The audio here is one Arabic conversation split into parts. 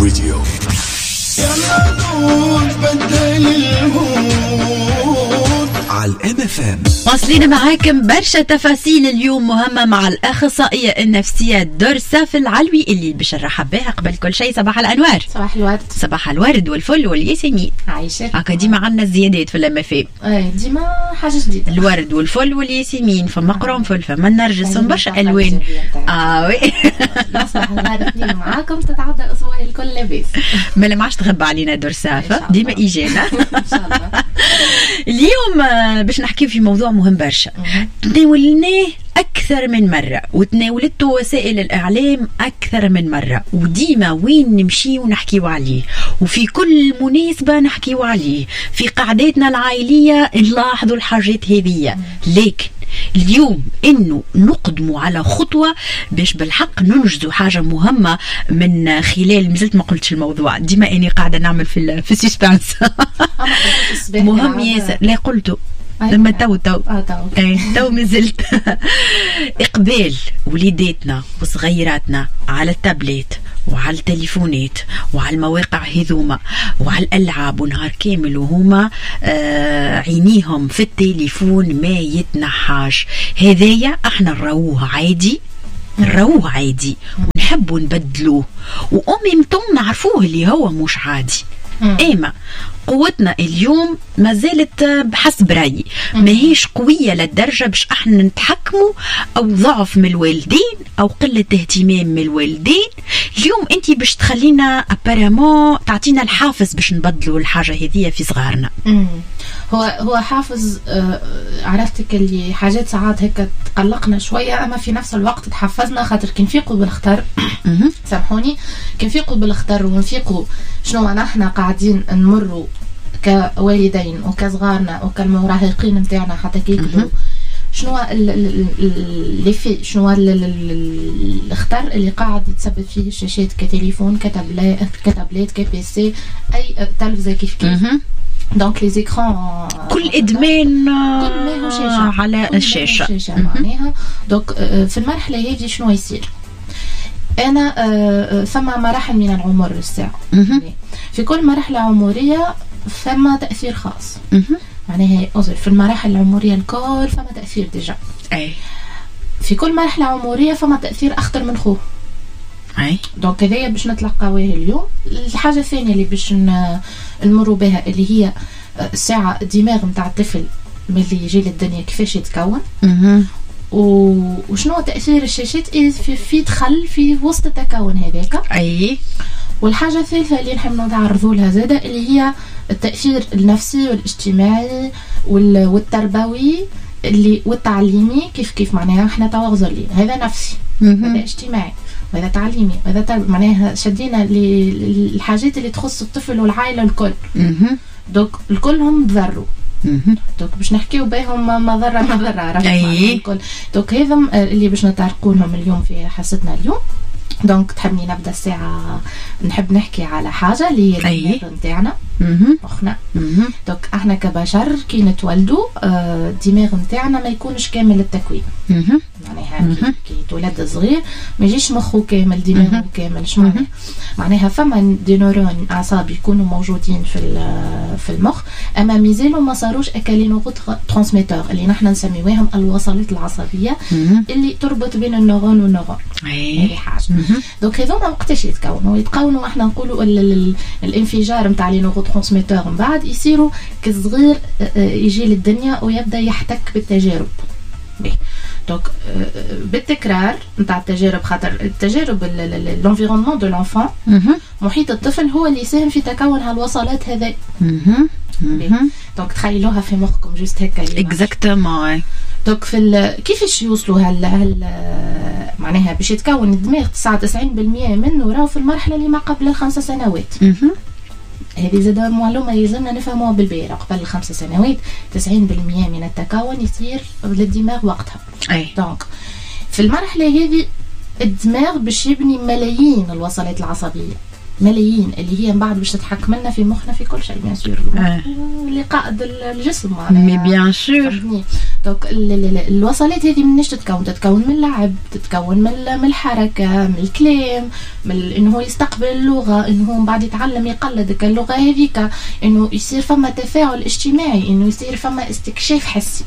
راديو. يلا نقول بدل الهون على الMFM. واصلين معاكم برشا تفاصيل اليوم مهمة مع الأخصائية النفسية درسة العلوي اللي باش نرحب بها. قبل كل شيء صباح الأنوار. صباح الورد. صباح الورد والفل والياسمين. عايشة. هكا ديما عندنا الزيادات في الMFM. ديما حاجة جديدة. الورد والفل والياسمين، فما قرنفل، فما نرجس، برشا ألوان. وي. صباح الورد اثنين معاكم، تتعدى الأسبوع الكل لاباس. ما عادش تغب علينا درسافة، ديما إيجانا. إن شاء الله. اليوم باش نحكي في موضوع مهم برشا، تناولناه أكثر من مرة وتناولته وسائل الإعلام أكثر من مرة، وديما وين نمشي ونحكيو عليه، وفي كل مناسبة نحكيو عليه، في قعداتنا العائلية نلاحظوا الحاجات هذه. لكن اليوم إنه نقدموا على خطوة باش بالحق ننجزوا حاجة مهمة من خلال، مازلت ما قلتش الموضوع، ديما إني قاعدة نعمل في السسبانس. مهم ياسر. لا قلته لما تو مازلت. إقبال وليداتنا وصغيراتنا على التابلت وعلى التليفونات وعلى المواقع هذوما وعلى الألعاب ونهار كامل وهما عينيهم في التليفون ما يتنحاش. هذايا احنا نراوه عادي ونحبوا نبدلوه، وأميمتم نعرفوه اللي هو مش عادي. ايما قوتنا اليوم ما زالت بحسب رأيي ماهيش قوية للدرجة باش احنا نتحكموا او ضعف من الوالدين او قلة اهتمام من الوالدين. اليوم انت باش تخلينا ابارامون تعطينا الحافز باش نبدلوا الحاجة هذه في صغارنا. هو حافز. عرفتك اللي حاجات ساعات هيك تقلقنا شوية، اما في نفس الوقت تحفزنا، خاطر كي نفيقوا بالخطر سامحوني، كي نفيقوا بالخطر ونفيقوا شنو نحن قاعدين نمروا كوالدين وكصغارنا وكالمراهقين متاعنا حتى كيكبروا، شنو اللي في شنو الخطر اللي قاعد يتسبب فيه الشاشات كتليفون كتابلات كبيسي اي تلفزة كيف دونك لي زيكران كل ادمان على الشاشه معناها. دونك في المرحله هذه شنو يصير؟ انا ثم مراحل من العمر الساعه، في كل مرحله عمريه ثم تاثير خاص. معناها في المراحل العمريه الكل فما تاثير ديجا، اي في كل مرحله عمريه فما تاثير اخطر من خوه. اي دونك هذايا باش نتلقاوه اليوم. الحاجه الثانيه اللي باش نمروا بها اللي هي الساعه الدماغ نتاع الطفل ملي يجي للدنيا كيفاش يتكون، وشنو تأثير الشاشات في دخل في وسط التكون هذاك. أي. والحاجة الثالثة اللي نحب نتعرضوا لها زادة اللي هي التأثير النفسي والاجتماعي والتربوي اللي والتعليمي. كيف معناها احنا توغزلين، هذا نفسي هذا اجتماعي وهذا تعليمي وهذا معناها شدينا الحاجات اللي تخص الطفل والعائلة الكل. دوك الكلهم تضروا. دوك باش نحكيو بهم مضرة عرفت الكل. دوك هذا اللي باش نطرقوا لهم اليوم في حصتنا اليوم. دونك تحبني نبدا الساعه نحب نحكي على حاجه اللي هي الدماغ نتاعنا مخنا. دونك احنا كبشر كي نتولدوا الدماغ نتاعنا ما يكونش كامل التكوين. معناها كي يتولد صغير ما يجيش مخه كامل دماغه كامل. اش معناها فما دي نورون اعصاب يكونوا موجودين في المخ، اما مازالوا ما صاروش اكالي نوغو ترانسميتور اللي نحن نسميوهم الوصلات العصبيه اللي تربط بين النورون والنورون. هذه حاجه. دونك هذوما وقتاش يتكونوا احنا نقولوا الانفجار نتاع لي نوغو ترانسميتور من بعد يصيروا كصغير يجي للدنيا ويبدا يحتك بالتجارب. دونك بالتكرار نتاع التجارب، خاطر التجارب لونفيرونمون دو لونفون محيط الطفل هو اللي يساهم في تكون هالوصلات هذه. دونك تخيلوها في مخكم جوست هكا اكزاكتومون. دونك في كيفاش يوصلوا معناها باش يتكون الدماغ 99% منه راهو في المرحله اللي ما قبل ال5 سنوات. هذه زاد معلومه يلزمنا نفهموها بالبيرة. قبل 5 سنوات 90% من التكون يصير للدماغ وقتها. دونك في المرحله هذه الدماغ باش يبني ملايين الوصلات العصبيه ملايين اللي هي من بعد باش تتحكم لنا في مخنا في كل شيء بيان سور اللي قائد الجسم مي بيان سور. دونك الوصلات هذه مناش تتكون من اللعب، تتكون من الحركه، من الكلام، من انه هو يستقبل اللغه، انه هو من بعد يتعلم يقلد اللغه هذيك، انه يصير فما تفاعل اجتماعي، انه يصير فما استكشاف حسي.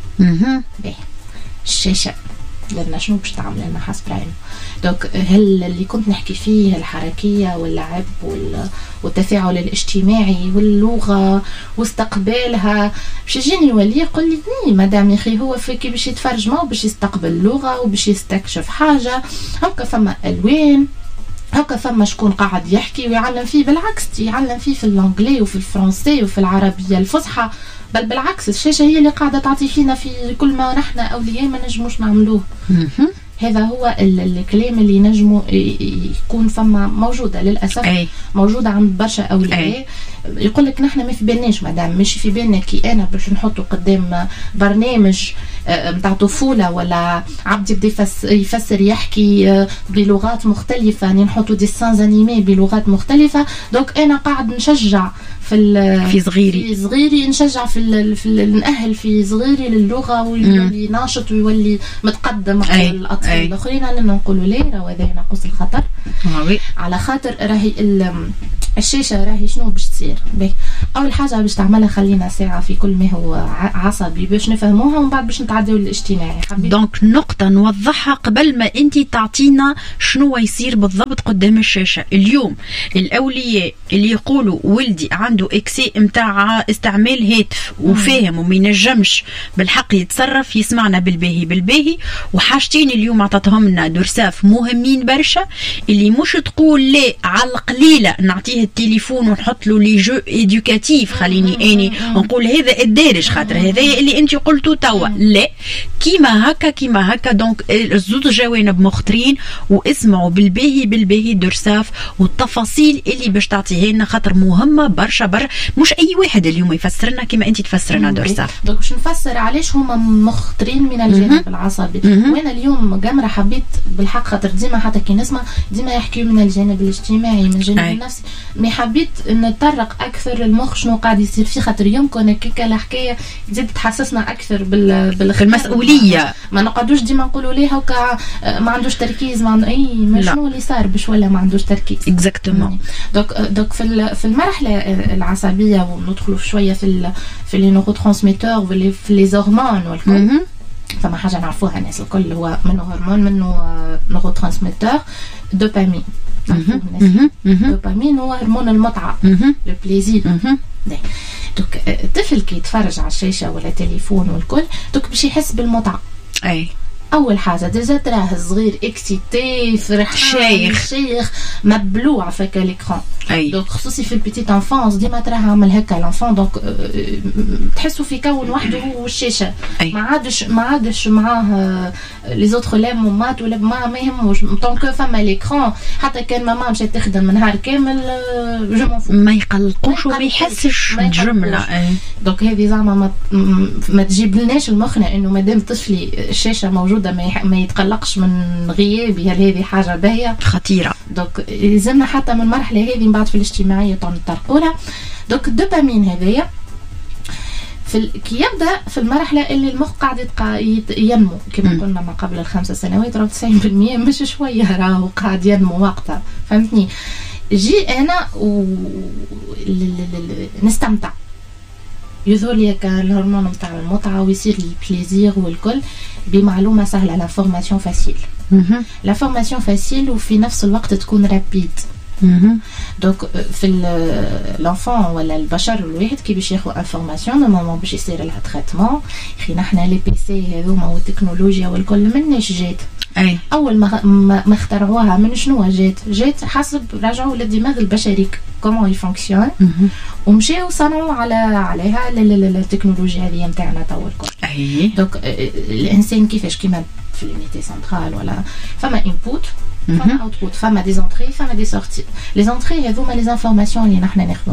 الشاشه لنا شنو باش تعمل لنا حسب راينا؟ دونك هل اللي كنت نحكي فيه الحركيه واللعب والتفاعل الاجتماعي واللغه واستقبالها باش يجيني يولي يقول لي مدام يا اخي هو فيكي باش يتفرج ما باش يستقبل اللغه وباش يستكشف حاجه هكا، فما الوان هكا، فما شكون قاعد يحكي ويعلم فيه، بالعكس يعلم فيه في الانجلي وفي الفرنسي وفي العربيه الفصحى، بل بالعكس الشاشه هي اللي قاعده تعطي فينا في كل ما نحن اولياء ما نجموش نعملوه. هذا هو الكلام اللي نجمو يكون فما موجوده للاسف موجوده عند برشا اولياء. يقول لك نحن ما في بالناش مدام، مش في بالنا كي انا باش نحطه قدام برنامج نتاع طفوله ولا عبد يبدا يفسر يحكي بلغات مختلفه، نحطو دي سانز انيمي بلغات مختلفه، دونك انا قاعد نشجع في صغيري نشجع في نأهل في صغيري للغه ويولي ناشط ويولي متقدم على الاطفال الاخرين. انا نقولوا ليه راه هذا ناقص الخطر على خاطر راهي الشاشه راهي شنو باش تصير. اول حاجه باش تعملها خلينا ساعه في كل ما هو عصبي باش نفهموها ومن بعد باش نتعداو للاجتماعي. دونك نقطه نوضحها قبل ما انت تعطينا شنو يصير بالضبط قدام الشاشه. اليوم الاولياء اللي يقولوا ولدي عنده اكسي نتاع استعمال هاتف وفاهم وما ينجمش بالحق يتصرف، يسمعنا بالباهي وحاجتين اليوم عطاتهم لنا درساف مهمين برشا، اللي مش تقول لا على القليله نعطيه التليفون ونحط له لي جو ايدوكاتيف، خليني اني نقول هذا الدارج خاطر هذا اللي انت قلتوا توا، لا كيما هكا. دونك الزوج جوانب مختارين واسمعوا بالباهي درساف والتفاصيل اللي باش تعطيه لنا خاطر مهمه برشا مش اي واحد اليوم يفسر لنا كيما انت تفسر لنا درساف. دونك باش نفسر علاش هما مختارين من الجانب العصبي. وانا اليوم جمره حبيت بالحق خاطر ديما حتى كي نسمع ديما يحكيوا من الجانب الاجتماعي من الجانب النفسي، مي حبيت نتطرق اكثر المخ شنو قاعد يصير فيه خاطر يمكن هكاك الحكايه تزيد تحسسنا اكثر بالمسؤوليه. ما نقعدوش ديما نقولوا ليه هكا ما عندوش تركيز، ما عنده ما شنو اللي صار باش ولا ما عندوش تركيز اكزاكتومون. دوك في المرحله العصبيه وندخلوا شويه في لي نوروترانسميتور وفي لي هرمون والكل. فما حاجه نعرفوها الناس الكل هو منه هرمون منه نوروترانسميتور دوبامين. دوبامين هو هرمون المتعه لو بليزير. دوك الطفل كي يتفرج على الشاشه ولا تليفون والكل دوك باش يحس بالمتعه. اول حاجه ديجا تراه الصغير اكسيتي فرحان شيخ مبلوع فك ليكران. دونك خصوصي في البيتيت انفانس ديما تراه عامل هكا لانفون، دونك تحسوا في كون وحده هو الشاشه، ما عادش معاه لي زوتر لا مامات ولا ما يهموش طونك فما ليكران. حتى كان ماما مشات تخدم نهار كامل جو مون فو ما يقلقوش وما يحسش جمله. دونك هذه زعما ما تجيبلناش المخنا انه مادام طفلي الشاشه موجوده ما يتقلقش من غيابي، هل هذه حاجه باهيه خطيره. دونك لازمنا حتى من المرحله هذه من بعد في الاجتماعيه نطرقولها. دونك الدوبامين هذايا كي يبدا في المرحله اللي المخ قاعد ينمو كما قلنا ما قبل ال5 سنوات راه 90% مش شويه راهو قاعد ينمو وقتها، فهمتني؟ جي انا نستمتع يظهر لي الهرمون نتاع المتعه ويصير البليزير والكل بمعلومه سهله. لافورماسيون فاسيل لافورماسيون فاسيل وفي نفس الوقت تكون رابيد. دونك في لانفون ولا البشر الواحد كي باش ياخذ انفورماسيون نورمالمون باش يصير لها تريتمون. اخي نحنا لي بي سي هذوما والتكنولوجيا والكل مناش جات اول ما اخترعوها من شنو جات حسب رجعوا للدماغ البشري كومون يفونكسيون ومشاو صنعوا عليها التكنولوجيا هذه نتاعنا تو الكل. دونك الانسان كيفاش كيما في اليونيتي سنترال ولا فما انبوت فما اوتبوت فما دي زونتري فما دي سورتي. لي زونتري هذوما لي انفورماسيون اللي نحنا ناخذوهم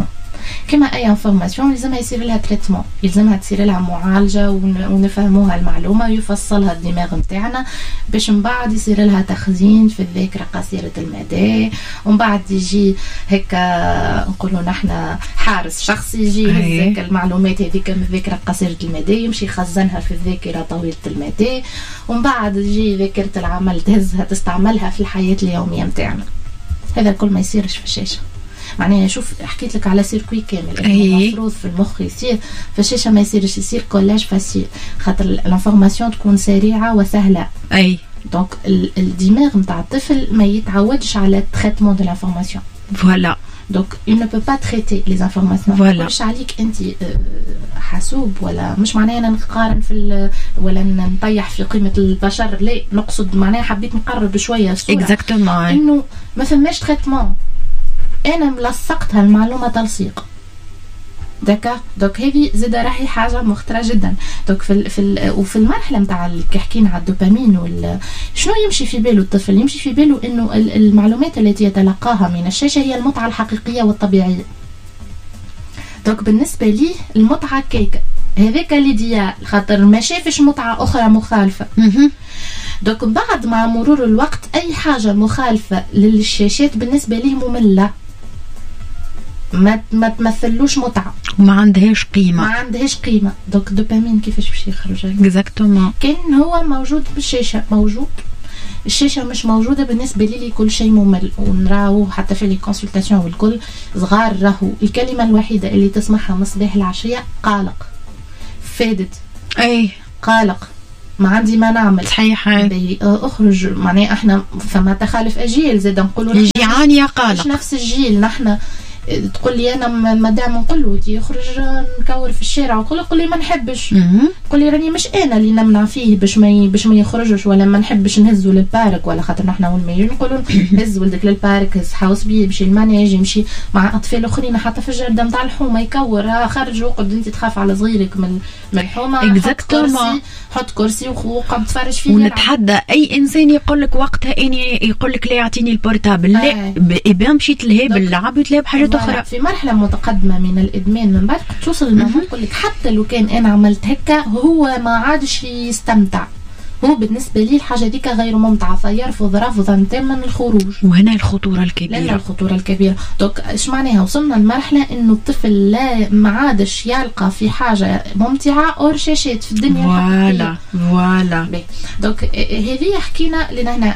كما اي انفورماسيون لازمها يصير لها تريتمون، يلزمها تصير لها معالجه ونفهموها المعلومه ويفصلها الدماغ نتاعنا باش من بعد يصير لها تخزين في الذاكره قصيره المدى، ومن بعد يجي هكا نقولوا نحن حارس شخصي يجي هذيك المعلومات هذيك من الذاكره قصيره المدى يمشي يخزنها في الذاكره طويله المدى، ومن بعد يجي ذاكره العمل تهزها تستعملها في الحياه اليوميه نتاعنا. هذا الكل ما يصيرش في الشاشه. معناها شوف حكيت لك على سيركوي كامل المفروض في المخ يصير في الشاشه، ما يصيرش يصير كولاج فاسيل خاطر الانفورماسيون تكون سريعه وسهله. دونك الدماغ نتاع الطفل ما يتعودش على تريتمون دو لانفورماسيون. فوالا دونك il ne peut pas traiter les informations. مش عليك انت حاسوب ولا مش معناها انا نقارن في ولا نطيح في قيمه البشر، لا نقصد معناها حبيت نقرب شويه الصوره انه ما فماش تريتمون، انا ملصقتها المعلومه تلصيق. دكا دوك هذه زاد راهي حاجه مخطره جدا. دوك وفي المرحله نتاع اللي حكينا على الدوبامين شنو يمشي في باله الطفل؟ يمشي في باله انه المعلومات التي يتلقاها من الشاشه هي المتعه الحقيقيه والطبيعيه. دوك بالنسبه ليه المتعه كيكه هذاك اللي خاطر ما شافش متعه اخرى مخالفه. دوك بعد مع مرور الوقت اي حاجه مخالفه للشاشات بالنسبه ليه ممله، ما تمثلوش متعه وما عندهاش قيمه، ما عندهاش قيمه. دوك الدوبامين كيفاش باش يخرج؟ اكزاكتومون كان هو موجود بالشاشه، موجود الشاشه مش موجوده بالنسبه لي كل شيء ممل. ونراو حتى في لي كونسلطاسيون والكل صغار راهو الكلمه الوحيده اللي تسمعها من الصباح العشيه قلق، فادت قلق، ما عندي ما نعمل. صحيح. اخرج معناها احنا فما تخالف اجيال زاد نقولوا جيعان يا قلق، مش نفس الجيل. نحن تقول لي انا مدام نقول له يخرج نكور في الشارع ويقول لي ما نحبش، تقول لي راني مش انا اللي نمنع فيه باش ما يخرجش ولا ما نحبش نهزه للبارك، ولا خاطر نحن والميل نقولوا هز ولدك للبارك، هز حاوس بيه يمشي المناجي يمشي مع اطفال اخرين حتى في الجرده نتاع الحومه يكور، خرج وقعد انت تخاف على صغيرك من الحومه، حط كرسي وقعد تفرج فيه. ونتحدى اي انسان يقول لك وقتها اني يقول لك لا يعطيني البورتابل، لا يبقى مشيت لها باللعب وتلعب حاجه أخرى. في مرحلة متقدمة من الإدمان من بعد توصل الماما تقول لك حتى لو كان أنا عملت هكا هو ما عادش يستمتع، هو بالنسبة لي الحاجة ديك غير ممتعة، فيرفض رفضا تاما الخروج. وهنا الخطورة الكبيرة. لأن الخطورة الكبيرة. دوك إيش معناها؟ وصلنا لمرحلة إنه الطفل لا ما عادش يلقى في حاجة ممتعة أو شاشات في الدنيا الحقيقية. فوالا. دوك هذه حكينا لنا هنا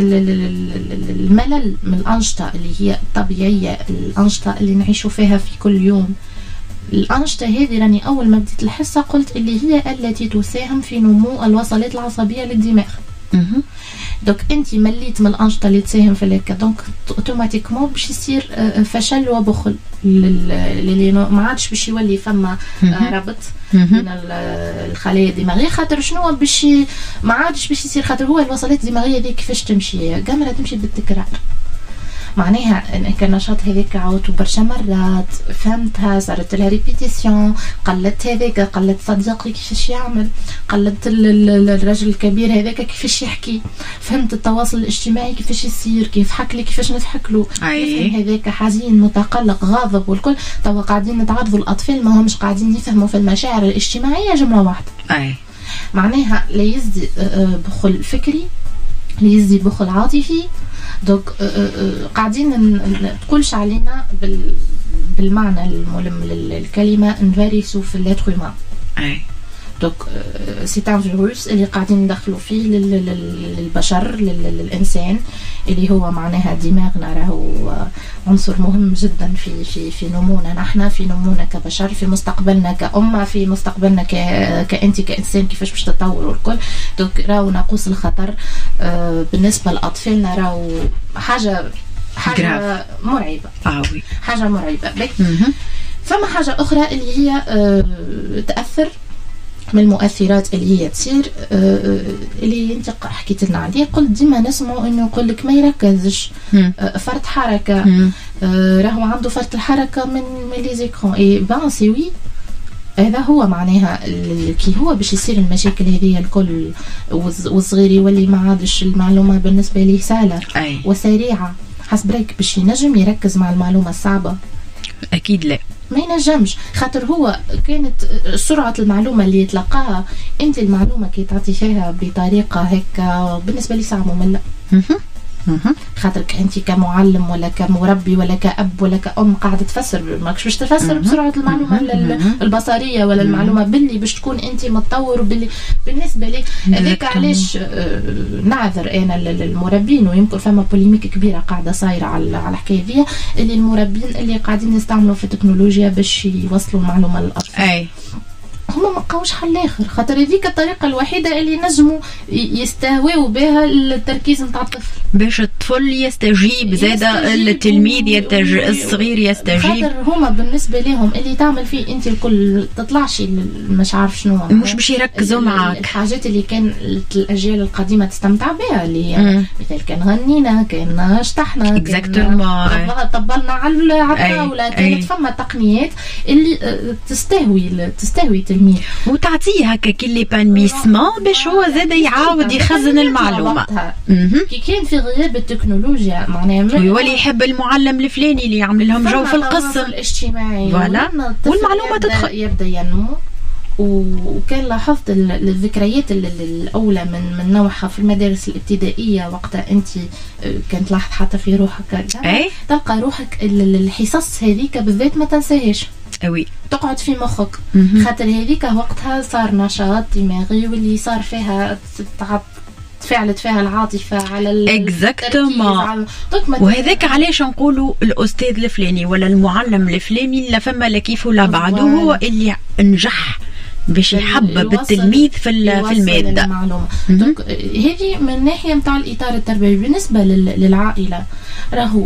الملل من الأنشطة اللي هي الطبيعية، الأنشطة اللي نعيشوا فيها في كل يوم. الأنشطة هذه راني أول ما بديت الحصة قلت اللي هي التي تساهم في نمو الوصلات العصبية للدماغ. دوك انت مليت من الأنشطة اللي تساهم في هكا، دونك اوتوماتيكمون باش يصير فشل وبخل اللي ما عادش باش يولي فما ربط من الخلايا الدماغيه. خاطر شنو باش ما عادش باش يصير؟ خاطر هو الوصلات الدماغيه ذيك كيفاش تمشي؟ قامرة تمشي بالتكرار. معناها كان النشاط هذاك عاودته برشا مرات، فهمتها، صارت لها ريبيتيسيون، قلدت هذاك، قلدت صديقي كيفاش يعمل، قلدت الرجل الكبير هذاك كيفاش يحكي، فهمت التواصل الاجتماعي كيفاش يصير، كيف حكى لي كيفاش نضحك له، هذاك حزين متقلق غاضب والكل. توا قاعدين نتعرضوا الاطفال ما همش قاعدين يفهموا في المشاعر الاجتماعيه جمله واحده. معناها لا يزدي بخل فكري، لا يزدي بخل عاطفي. دوك قاعدين تقولش علينا بالمعنى الملم للكلمه نفارسوا في اللاتر هيومان. دوك سي ان فيروس اللي قاعدين ندخلوا فيه للبشر للانسان اللي هو معناها دماغنا راهو عنصر مهم جدا في نمونا نحن، في نمونا كبشر، في مستقبلنا كأمة، في مستقبلنا كأنت كإنسان كيفاش باش تتطور والكل. دوك راهو ناقوس الخطر بالنسبة لأطفالنا راهو حاجة مرعبة. حاجة مرعبة. فما حاجة أخرى اللي هي تأثر من المؤثرات اللي هي تصير اللي انت حكيت لنا عليه. قلت ديما نسمعوا انه يقول لك ما يركزش، فرط حركه، راهو عنده فرط الحركه من لي زيكرون. اي بان سي وي، هذا هو معناها كي هو باش يصير المشاكل هذه الكل، والصغير يولي ما عادش المعلومه بالنسبه ليه سهله وسريعه. حسب رايك باش ينجم يركز مع المعلومه الصعبه؟ اكيد لا. ما ينجمش، خاطر هو كانت سرعة المعلومة اللي يتلقاها، انت المعلومة كي تعطي فيها بطريقة هيك بالنسبة لي ساعة مملة. خاطرك انت كمعلم ولا كمربي ولا كأب ولا كأم قاعدة تفسر، ماكش باش تفسر بسرعة المعلومة البصرية ولا المعلومة باللي باش تكون انت متطور وباللي بالنسبة لي هذاك علاش نعذر انا المربين، ويمكن فما بوليميك كبيرة قاعدة صايرة على الحكاية دي، اللي المربين اللي قاعدين يستعملوا في التكنولوجيا باش يوصلوا المعلومة للأطفال هما ما لقاوش حل اخر، خاطر هذيك الطريقه الوحيده اللي نجموا يستهواوا بها التركيز نتاع الطفل، باش الطفل يستجيب زاده التلميذ الصغير يستجيب. خاطر هما بالنسبه لهم اللي تعمل فيه انت الكل تطلعش مش عارف شنو، مش باش يركزوا معاك الحاجات اللي كان الاجيال القديمه تستمتع بها، اللي مثل كان غنينا، كان شطحنا، طبلنا على الطاوله، كانت فما تقنيات اللي تستهوي وتعطيه هكا كي لي بانميسمون باش هو زاد يعاود يخزن المعلومه. كي كان في غياب التكنولوجيا معناها يولي يحب المعلم الفلاني اللي يعمل لهم جو في القسم الاجتماعي والمعلومه تدخل يبدا ينمو. وكان لاحظت الذكريات الاولى من نوعها في المدارس الابتدائيه، وقتها انت كانت لاحظ حتى في روحك تلقى روحك الحصص هذيك بالذات ما تنساهاش تقعد في مخك، خاطر هذيك وقتها صار نشاط دماغي واللي صار فيها تفاعلت فيها العاطفه على اكزاكتومون. وهذاك علاش نقولوا الاستاذ الفلاني ولا المعلم الفلاني لا فما لا كيف ولا بعده، هو اللي نجح باش يحبب التلميذ في الماده. هذه من ناحيه نتاع الاطار التربوي. بالنسبه للعائله راهو